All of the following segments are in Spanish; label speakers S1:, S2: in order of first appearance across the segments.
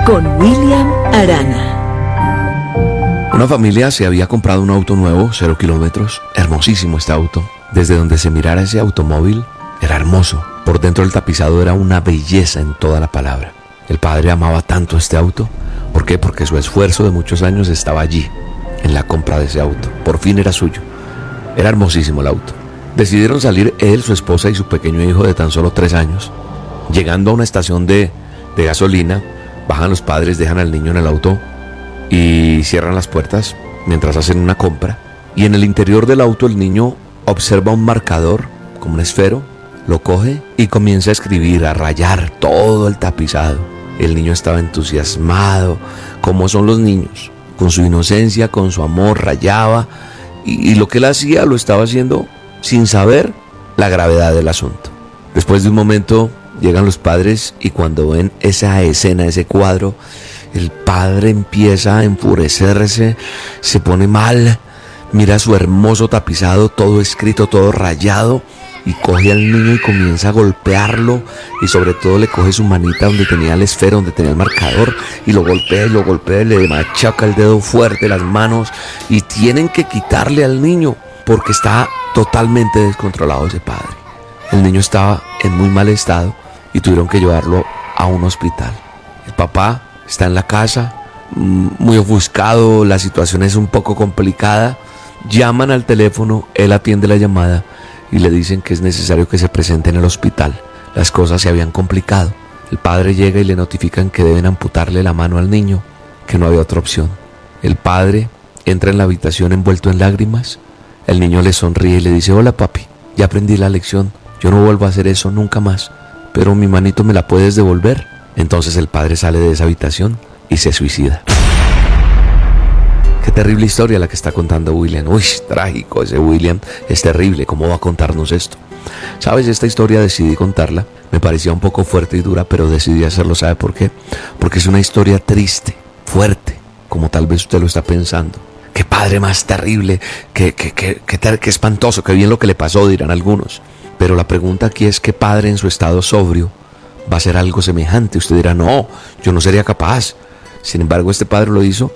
S1: con William Arana.
S2: Una familia se había comprado un auto nuevo, 0 kilómetros, hermosísimo este auto. Desde donde se mirara ese automóvil, era hermoso. Por dentro el tapizado era una belleza en toda la palabra. El padre amaba tanto este auto. ¿Por qué? Porque su esfuerzo de muchos años estaba allí, en la compra de ese auto. Por fin era suyo. Era hermosísimo el auto. Decidieron salir él, su esposa y su pequeño hijo de tan solo 3 años. Llegando a una estación de gasolina, bajan los padres, dejan al niño en el auto y cierran las puertas mientras hacen una compra. Y en el interior del auto el niño observa un marcador, como un esfero, lo coge y comienza a escribir, a rayar todo el tapizado. El niño estaba entusiasmado, como son los niños, con su inocencia, con su amor, rayaba. Y lo que él hacía lo estaba haciendo sin saber la gravedad del asunto. Después de un momento llegan los padres y cuando ven esa escena, ese cuadro, el padre empieza a enfurecerse, se pone mal, mira su hermoso tapizado, todo escrito, todo rayado, y coge al niño y comienza a golpearlo, y sobre todo le coge su manita donde tenía el esfero, donde tenía el marcador, y lo golpea, y le machaca el dedo fuerte, las manos, y tienen que quitarle al niño, porque está totalmente descontrolado ese padre. El niño estaba en muy mal estado, y tuvieron que llevarlo a un hospital. El papá está en la casa, muy ofuscado, la situación es un poco complicada. Llaman al teléfono, él atiende la llamada y le dicen que es necesario que se presente en el hospital. Las cosas se habían complicado. El padre llega y le notifican que deben amputarle la mano al niño, que no había otra opción. El padre entra en la habitación envuelto en lágrimas. El niño le sonríe y le dice: hola papi, ya aprendí la lección, yo no vuelvo a hacer eso nunca más, pero mi manito me la puedes devolver. Entonces el padre sale de esa habitación y se suicida. Qué terrible historia la que está contando William. Uy, trágico ese William, es terrible. ¿Cómo va a contarnos esto? ¿Sabes? Esta historia decidí contarla. Me parecía un poco fuerte y dura, pero decidí hacerlo. ¿Sabe por qué? Porque es una historia triste, fuerte, como tal vez usted lo está pensando. Qué padre más terrible, qué espantoso, qué bien lo que le pasó, dirán algunos. Pero la pregunta aquí es: ¿qué padre en su estado sobrio va a hacer algo semejante? Usted dirá: no, yo no sería capaz. Sin embargo, este padre lo hizo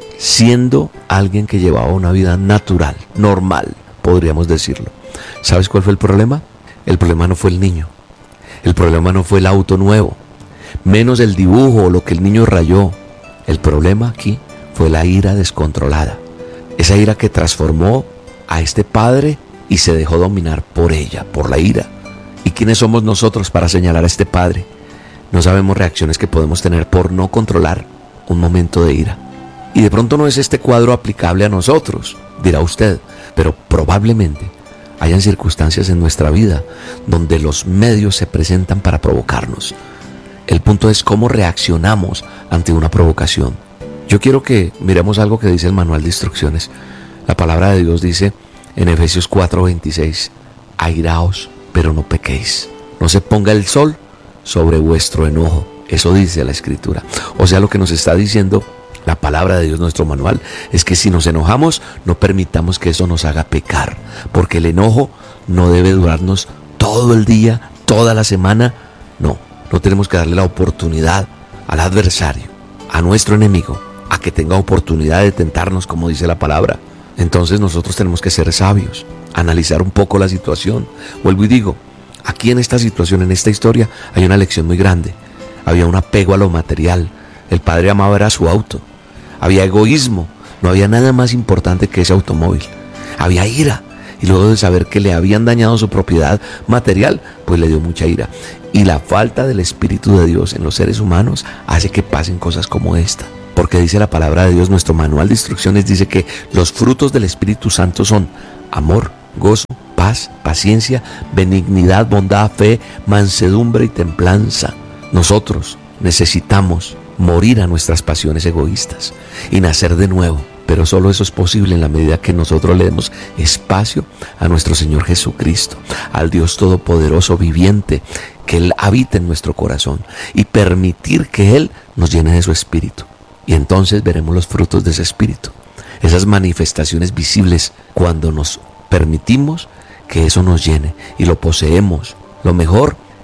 S2: siendo alguien que llevaba una vida natural, normal, podríamos decirlo. ¿Sabes cuál fue el problema? El problema no fue el niño. El problema no fue el auto nuevo, menos el dibujo o lo que el niño rayó. El problema aquí fue la ira descontrolada. Esa ira que transformó a este padre y se dejó dominar por ella, por la ira. ¿Y quiénes somos nosotros para señalar a este padre? No sabemos reacciones que podemos tener por no controlar un momento de ira. Y de pronto no es este cuadro aplicable a nosotros, dirá usted, pero probablemente hayan circunstancias en nuestra vida donde los medios se presentan para provocarnos. El punto es cómo reaccionamos ante una provocación. Yo quiero que miremos algo que dice el manual de instrucciones. La palabra de Dios dice en Efesios 4:26: airaos, pero no pequéis. No se ponga el sol sobre vuestro enojo. Eso dice la Escritura. O sea, lo que nos está diciendo la palabra de Dios, nuestro manual, es que si nos enojamos, no permitamos que eso nos haga pecar, porque el enojo no debe durarnos todo el día, toda la semana. No tenemos que darle la oportunidad al adversario, a nuestro enemigo, a que tenga oportunidad de tentarnos, como dice la palabra. Entonces nosotros tenemos que ser sabios, analizar un poco la situación. Vuelvo y digo, aquí en esta situación, en esta historia, hay una lección muy grande. Había un apego a lo material. El padre amaba era su auto. Había egoísmo. No había nada más importante que ese automóvil. Había ira. Y luego de saber que le habían dañado su propiedad material, pues le dio mucha ira. Y la falta del Espíritu de Dios en los seres humanos hace que pasen cosas como esta. Porque dice la palabra de Dios, nuestro manual de instrucciones dice que los frutos del Espíritu Santo son amor, gozo, paz, paciencia, benignidad, bondad, fe, mansedumbre y templanza. Nosotros necesitamos morir a nuestras pasiones egoístas y nacer de nuevo, pero solo eso es posible en la medida que nosotros le demos espacio a nuestro Señor Jesucristo, al Dios Todopoderoso viviente, que Él habita en nuestro corazón, y permitir que Él nos llene de su Espíritu. Y entonces veremos los frutos de ese Espíritu, esas manifestaciones visibles, cuando nos permitimos que eso nos llene y lo poseemos. Lo mejor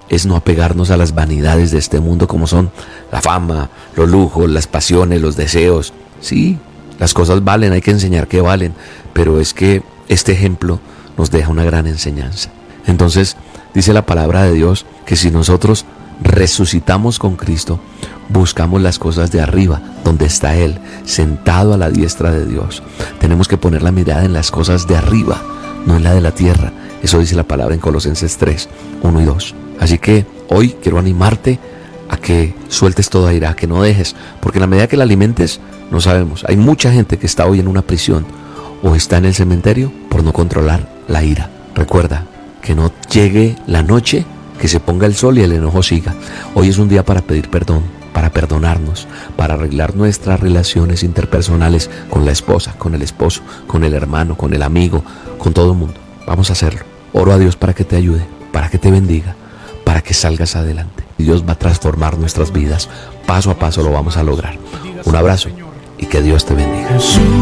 S2: es no apegarnos a las vanidades de este mundo, como son la fama, los lujos, las pasiones, los deseos. Sí, las cosas valen, hay que enseñar que valen, pero es que este ejemplo nos deja una gran enseñanza. Entonces, dice la palabra de Dios que si nosotros resucitamos con Cristo, buscamos las cosas de arriba, donde está Él, sentado a la diestra de Dios. Tenemos que poner la mirada en las cosas de arriba, no en la de la tierra. Eso dice la palabra en Colosenses 3, 1 y 2. Así que hoy quiero animarte a que sueltes toda ira, a que no dejes, porque en la medida que la alimentes, no sabemos. Hay mucha gente que está hoy en una prisión o está en el cementerio por no controlar la ira. Recuerda que no llegue la noche, que se ponga el sol y el enojo siga. Hoy es un día para pedir perdón, para perdonarnos, para arreglar nuestras relaciones interpersonales con la esposa, con el esposo, con el hermano, con el amigo, con todo el mundo. Vamos a hacerlo. Oro a Dios para que te ayude, para que te bendiga, para que salgas adelante. Dios va a transformar nuestras vidas. Paso a paso lo vamos a lograr. Un abrazo y que Dios te bendiga.